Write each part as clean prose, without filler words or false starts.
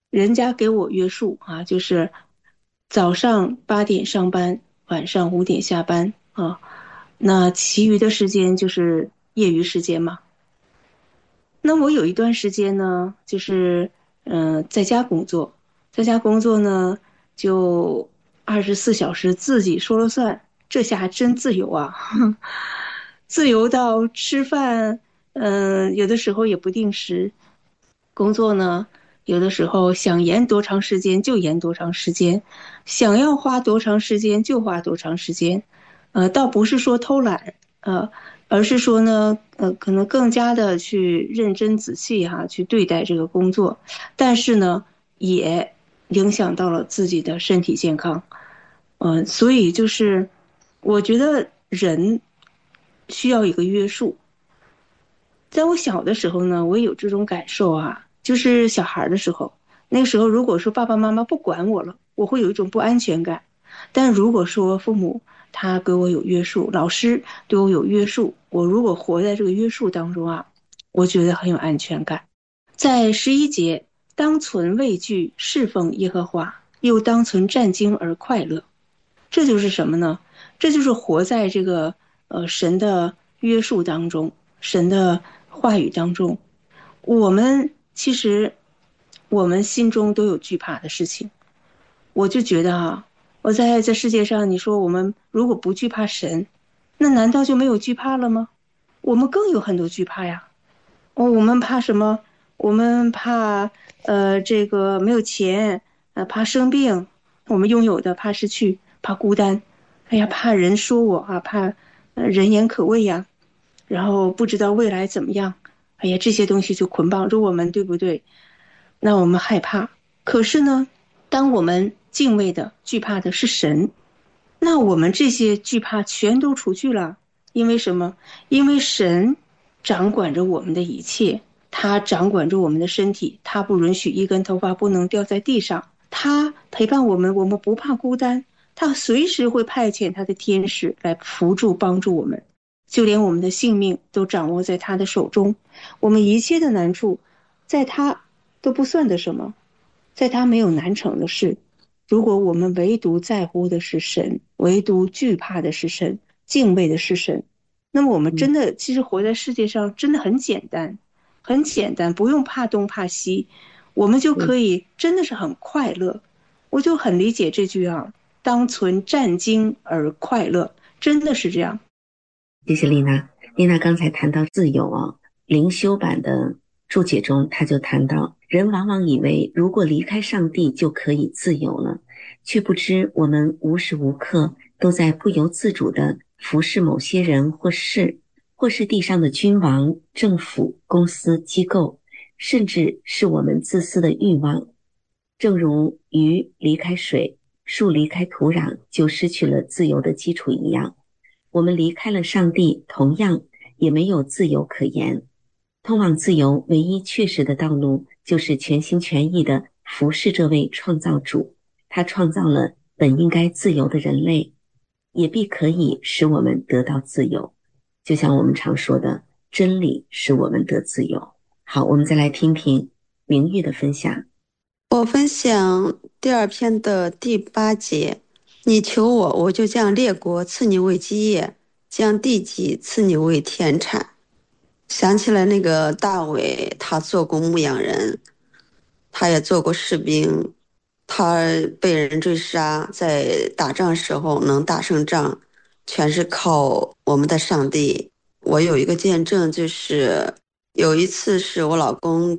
人家给我约束啊，就是早上8点上班，晚上5点下班啊，那其余的时间就是业余时间嘛。那我有一段时间呢，就是在家工作，在家工作呢就24小时自己说了算，这下还真自由啊，自由到吃饭，有的时候也不定时，工作呢有的时候想延多长时间就延多长时间，想要花多长时间就花多长时间，倒不是说偷懒，而是说呢，可能更加的去认真仔细哈，去对待这个工作，但是呢，也影响到了自己的身体健康，所以就是我觉得人需要一个约束。在我小的时候呢，我也有这种感受啊，就是小孩的时候，那个时候如果说爸爸妈妈不管我了，我会有一种不安全感。但如果说父母他给我有约束，老师对我有约束，我如果活在这个约束当中啊，我觉得很有安全感。在11节，当存畏惧侍奉耶和华，又当存战兢而快乐。这就是什么呢？这就是活在这个神的约束当中，神的话语当中。我们其实我们心中都有惧怕的事情。我就觉得啊，我在这世界上，你说我们如果不惧怕神，那难道就没有惧怕了吗？我们更有很多惧怕呀。哦，我们怕什么？我们怕这个没有钱，怕生病，我们拥有的怕失去，怕孤单，哎呀，怕人说我啊，怕人言可畏呀，然后不知道未来怎么样，哎呀，这些东西就捆绑着我们，对不对？那我们害怕。可是呢，当我们敬畏的、惧怕的是神，那我们这些惧怕全都除去了。因为什么？因为神掌管着我们的一切，他掌管着我们的身体，他不允许一根头发不能掉在地上，他陪伴我们，我们不怕孤单，他随时会派遣他的天使来扶助帮助我们，就连我们的性命都掌握在他的手中，我们一切的难处，在他都不算得什么，在他没有难成的事。如果我们唯独在乎的是神，唯独惧怕的是神，敬畏的是神，那么我们嗯。 真的其实活在世界上真的很简单，很简单，不用怕东怕西，我们就对， 可以真的是很快乐。我就很理解这句啊，当存战兢而快乐，真的是这样。 谢谢丽娜。丽娜刚才谈到自由啊，灵修版的注解中，她就谈到，人往往以为如果离开上帝就可以自由了，却不知我们无时无刻都在不由自主地服侍某些人或事，或是地上的君王、政府、公司、机构，甚至是我们自私的欲望。正如鱼离开水，树离开土壤，就失去了自由的基础一样。我们离开了上帝，同样也没有自由可言。通往自由唯一确实的道路，就是全心全意的服侍这位创造主。他创造了本应该自由的人类，也必可以使我们得到自由。就像我们常说的，真理使我们得自由。好，我们再来听听明玉的分享。 我分享第二篇的第8节，你求我，我就将列国赐你为基业，将地级赐你为田产。想起来那个大卫，他做过牧羊人，他也做过士兵，他被人追杀，在打仗时候能打胜仗，全是靠我们的上帝。我有一个见证，就是有一次是我老公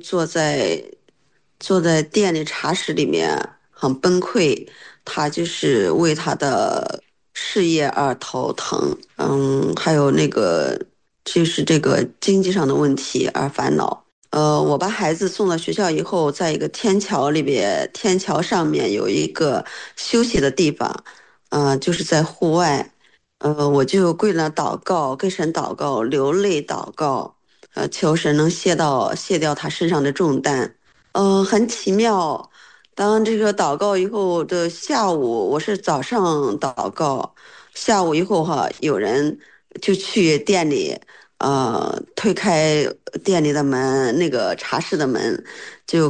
坐在店里茶室里面很崩溃，他就是为他的事业而头疼，还有那个就是这个经济上的问题而烦恼。我把孩子送到学校以后，在一个天桥里边，天桥上面有一个休息的地方，就是在户外，我就跪那祷告，跟神祷告，流泪祷告，求神能卸掉他身上的重担。很奇妙。当这个祷告以后的下午，我是早上祷告，下午以后哈，有人就去店里，推开店里的门，那个茶室的门，